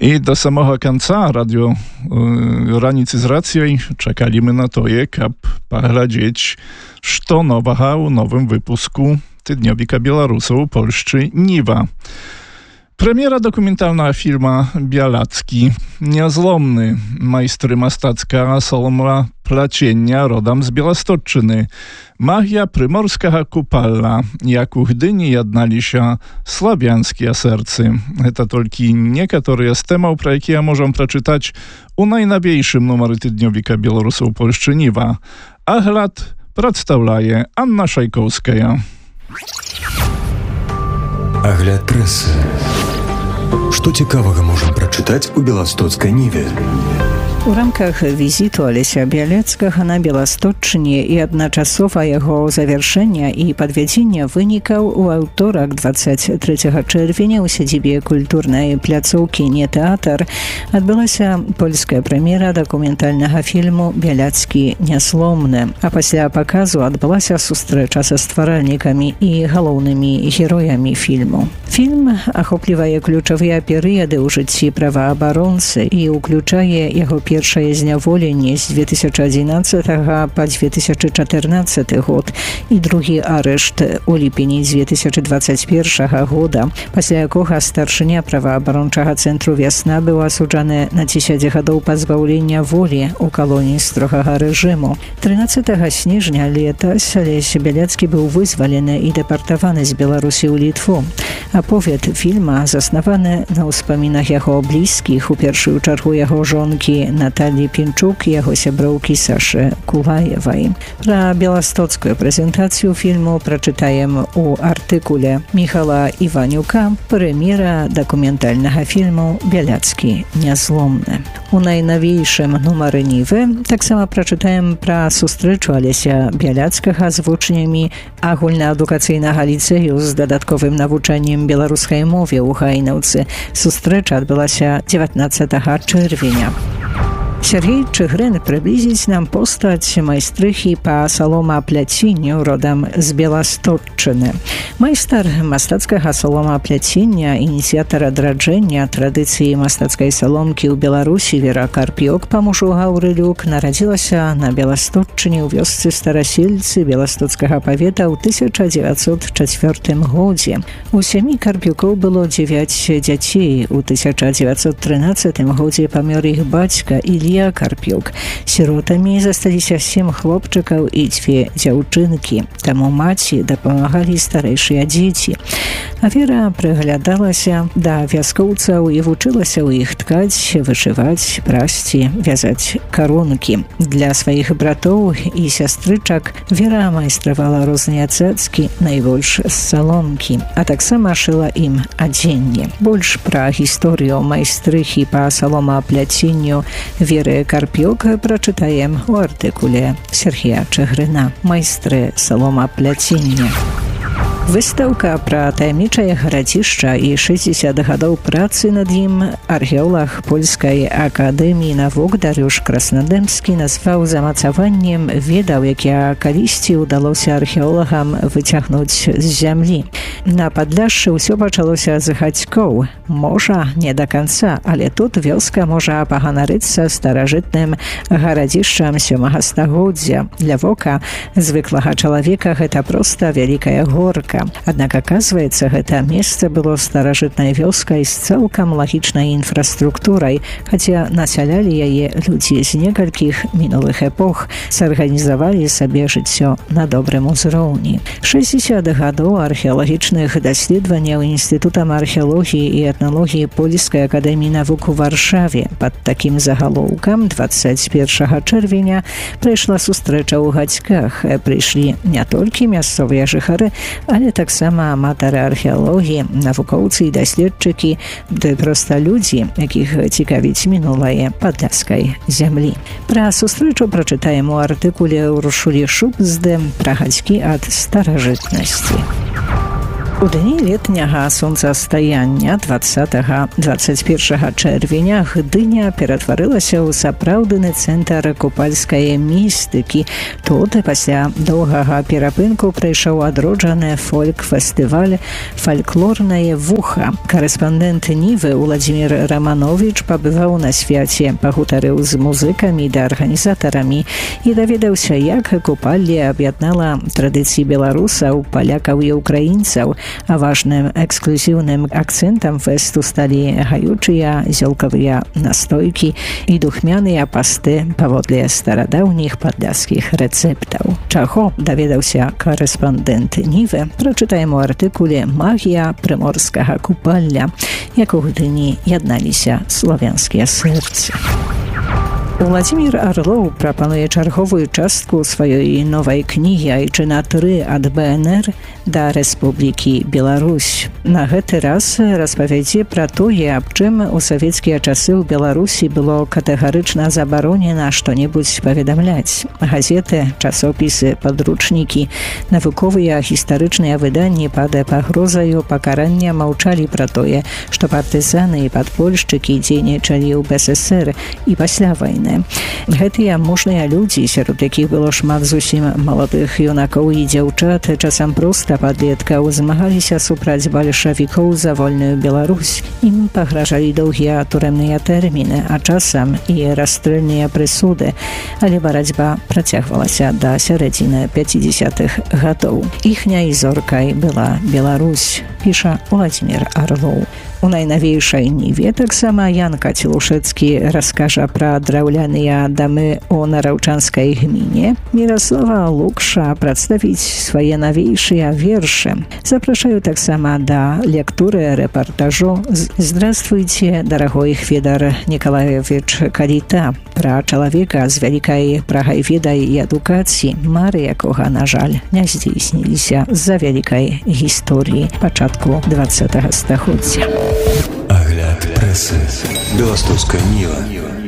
I do samego końca radio Ranicy z racją czekaliśmy na to, jak poglądać, co nowego w nowym wypusku Tygodniowika Białorusów Polszczy Niwa. Premiera dokumentalna filma Białacki, niezłomny majstry mastacka Soloma Placienia rodam z Białostocczyny. Magia primorska kupalla, jak u Gdyni jednali się sławianskie sercy. To tylko niektóre z tematów, pro jakie możemy przeczytać u najnowniejszym numerze Tygodniowika Białorusów Polszczy Niwa. A glad przedstawia Anna Szajkowska. Агляд прэсы. Што цікавага можам прачытаць у беластоцкай Ніве? У рамках візіту Алеся Бяляцкага на Беласточчыне і адначасова яго завяршэння і падвядзення вынікаў у аўторак 23 чэрвеня ў сядзібе культурнай пляцоўкі «Не тэатр» адбылася польская прэм'ера дакументальнага фільму «Бяляцкі нясломны». А пасля паказу адбылася сустрэча са стваральнікамі і галоўнымі героямі фільму. Фільм ахоплівае ключавыя перыяды ў жыцці праваабаронцы і ўключае яго першае зняволенне з 2011 па 2014 год і другі арышт у ліпені 2021 года, пасля якога старшыня праваабарончага цэнтру «Вясна» быў асуджаны на 10 гадоў пазбаўлення волі ў калоніі строгага рэжыму. 13 снежня летась Алесь Бяляцкі быў вызвалены і дэпартаваны з Беларусі ў Літву. Аповед фільма заснаваны на ўспамінах яго блізкіх, у першую чаргу яго жонкі Наталі Пінчук і яго сяброўкі Сашы Кулаевай. Пра беластоцкую прэзентацыю фільму прачытаем у артыкуле Міхала Іванюка «Прэм'ера дакументальнага фільму «Бяляцкі нязломны». У найнавейшым нумары Нівы таксама прачытаем пра сустрэчу Алеся Бяляцкага з вучнямі агульнаадукацыйнага ліцэю з дадатковым навучаннем беларускай мове ў Гайнаўцы. Сустрэча адбылася 19 чэрвеня. Сергей Чыгрын прыблізіць нам постаць майстрыхі па саломапляценню родам з Беласточчыны. Майстар мастацкага саломапляцення, ініцыятар адраджэння традыцыі мастацкай саломкі ў Беларусі Вера Карп'ёк па мужу Гаўрылюк нарадзілася на Беласточчыне ў вёсцы Старасельцы Беластоцкага павета ў 1904 годзе. У сям'і Карп'юкоў было 9 дзяцей. У 1913 годзе памёр іх бацька Ілля Карп'юк. Сіротамі засталіся 7 хлопчыкаў і 2 дзяўчынкі. Таму маці дапамагалі старэйшыя дзеці. А Вера прыглядалася да вяскоўцаў і вучылася ў іх ткаць, вышываць, прасці, вязаць карункі. Для сваіх братоў і сястрычак Вера майстравала розныя цацкі, найбольш з саломкі, а таксама шыла ім адзенне. Больш пра гісторыю майстрыхі па саломапляценню Веры Карп'ёк прачытаем у артыкуле Сергея Чыгрына «Майстры саломапляцення». Выстаўка пра таямнічае гарадзішча і 60 гадоў працы над ім археолог Польскай акадэміі навук Дарыуш Краснадэмскі назваў замацаваннем ведаў, якія калісьці ўдалося археолагам выцягнуць з зямлі. На Падляшшы ўсё пачалося з Хацькоў. Можа, не да канца, але тут вёска можа паганарыцца старажытным гарадзішчам 7 стагоддзя. Для вока звыклага чалавека гэта проста вялікая горка. Аднак, аказваецца, гэта месца было старажытнай вёскай з цалкам лагічнай інфраструктурай, хаця насялялі яе людзі з некалькіх мінулых эпох, сарганізавалі сабе жыццё на добрым узроўні. 60 гадоў археалагічных даследаванняў Інстытутам археалогіі і этналогіі Польскай акадэміі навук у Варшаве. Пад такім загалоўкам 21 чэрвеня прайшла сустрэча ў Гацьках. Прыйшлі не толькі мясцовыя жыхары, але таксама аматары археалогіі, навукоўцы і даследчыкі, ды проста людзі, якіх цікавіць мінулае падляшскай зямлі. Пра сустрэчу прачытаем у артыкуле Уршулі Шубзды пра Гацькі ад старажытнасці. У дні летняга сонцастаяння 20-21 чэрвеня Гдыня ператварылася ў сапраўдны цэнтр купальскай містыкі. Тут пасля доўгага перапынку прыйшоў адроджаны фольк-фестываль «Фальклорнае вуха». Карэспандэнт Нівы Уладзімір Раманович пабываў на свяце, пагутарыў з музыкамі ды арганізатарамі і даведаўся, як купалле аб'яднала традыцыі беларусаў, палякаў і украінцаў. А важным эксклюзіўным акцэнтам фэсту сталі гаючыя зёлкавыя настойкі і духмяныя пасты паводле старадаўніх падляшскіх рэцэптаў. Чаго даведаўся карэспандэнт Нівы, прачытаем у артыкуле «Магія прыморскага купалля», як у Гдыні ядналіся славянскія сэрцы. Уладзімір Арлоў прапануе чарговую частку сваёй новай кнігі «Айчына 3 ад БНР да Рэспублікі Беларусь». На гэты раз распавядзе пра тое, аб чым у савецкія часы ў Беларусі было катэгарычна забаронена што-небудзь паведамляць. Газеты, часопісы, падручнікі, навуковыя гістарычныя выданні пад пагрозаю пакарання маўчалі пра тое, што партызаны і падпольшчыкі дзейнічалі ў БССР і пасля вайны. Гэтыя мужныя людзі, сярод якіх было шмат зусім маладых юнакоў і дзяўчат, часам проста падлеткаў, змагаліся супраць бальшавікоў за вольную Беларусь. Ім пагражалі доўгія турэмныя тэрміны, а часам і расстрэльныя прысуды, але барацьба працягвалася да сярэдзіны 50-х гадоў. Іхняй зоркай была Беларусь, піша Уладзімір Арлоў. У найнавейшай Ніве таксама Ян Кацілушэцкі раскажа пра драўляныя дамы ў Нараўчанскай гміне. Міраслава Лукша прадставіць свае навейшыя вершы. Запрашаю таксама да лектуры рэпартажу «Здравствуйте, дорогой Хведар Николаевич Каліта», пра чалавека з вялікай прагай ведай і адукацыі, мары якога, на жаль, не здзейсніліся з-за вялікай гісторыі пачатку 20-го стагоддзя. Агляд прэсы. Беластоцкая Ніва.